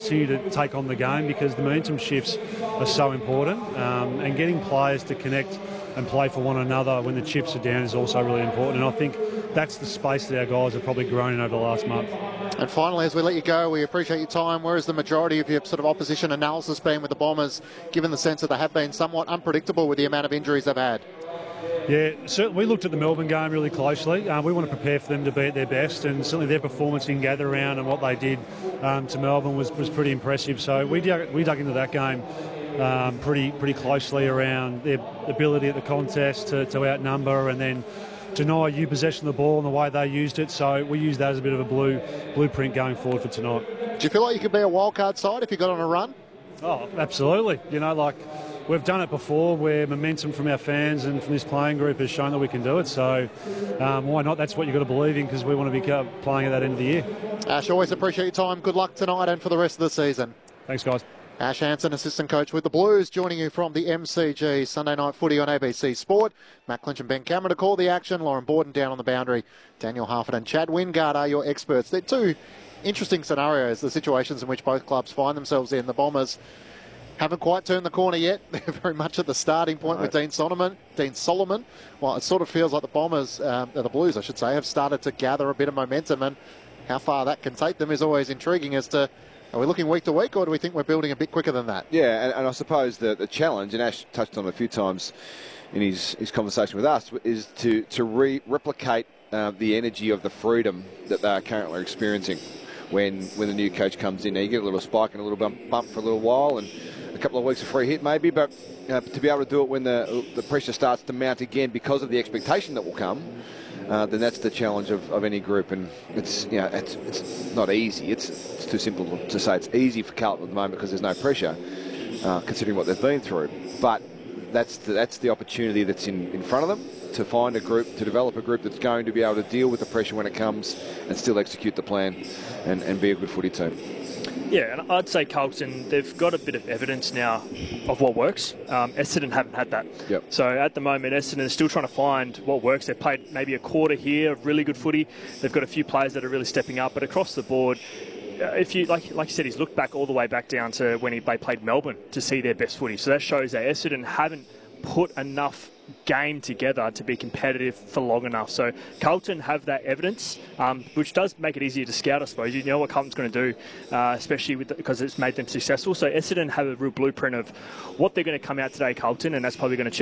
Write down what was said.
continue to take on the game, because the momentum shifts are so important, and getting players to connect and play for one another when the chips are down is also really important. And I think that's the space that our guys have probably grown in over the last month. And finally, as we let you go, we appreciate your time. Where has the majority of your sort of opposition analysis been with the Bombers, given the sense that they have been somewhat unpredictable with the amount of injuries they've had? Yeah, certainly we looked at the Melbourne game really closely. We want to prepare for them to be at their best, and certainly their performance in gather round and what they did to Melbourne was pretty impressive. So we dug into that game pretty closely around their ability at the contest to outnumber and then deny you possession of the ball and the way they used it. So we used that as a bit of a blueprint going forward for tonight. Do you feel like you could be a wildcard side if you got on a run? Oh, absolutely. You know, like, we've done it before where momentum from our fans and from this playing group has shown that we can do it. So why not? That's what you've got to believe in, because we want to be playing at that end of the year. Ash, always appreciate your time. Good luck tonight and for the rest of the season. Thanks, guys. Ash Hanson, assistant coach with the Blues, joining you from the MCG Sunday Night Footy on ABC Sport. Matt Clinch and Ben Cameron to call the action. Lauren Borden down on the boundary. Daniel Harford and Chad Wingard are your experts. They're two interesting scenarios, the situations in which both clubs find themselves in. The Bombers haven't quite turned the corner yet. They're very much at the starting point with Dean Solomon. Well, it sort of feels like the Bombers, the Blues, I should say, have started to gather a bit of momentum, and how far that can take them is always intriguing as to, are we looking week to week, or do we think we're building a bit quicker than that? Yeah, and I suppose the challenge, and Ash touched on it a few times in his conversation with us, is to replicate the energy of the freedom that they are currently experiencing when the new coach comes in. Now, you get a little spike and a little bump for a little while, and a couple of weeks of free hit maybe, but to be able to do it when the pressure starts to mount again because of the expectation that will come, then that's the challenge of any group. And it's not easy. It's too simple to say it's easy for Carlton at the moment because there's no pressure, considering what they've been through. But that's the opportunity that's in front of them, to find a group, to develop a group that's going to be able to deal with the pressure when it comes and still execute the plan and be a good footy team. Yeah, and I'd say Carlton, they've got a bit of evidence now of what works. Essendon haven't had that. Yep. So at the moment, Essendon is still trying to find what works. They've played maybe a quarter here of really good footy. They've got a few players that are really stepping up, but across the board, if you like you said, he's looked back all the way back down to when they played Melbourne to see their best footy. So that shows that Essendon haven't put enough game together to be competitive for long enough. So Carlton have that evidence, which does make it easier to scout, I suppose. You know what Carlton's going to do, especially because it's made them successful. So Essendon have a real blueprint of what they're going to come out today, Carlton, and that's probably going to